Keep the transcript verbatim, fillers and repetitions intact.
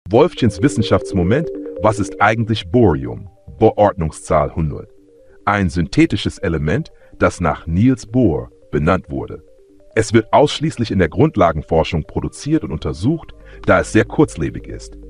Wolffchens Wissenschaftsmoment: Was ist eigentlich Bohrium? Bohr-Ordnungszahl hundert. Ein synthetisches Element, das nach Niels Bohr benannt wurde. Es wird ausschließlich in der Grundlagenforschung produziert und untersucht, da es sehr kurzlebig ist.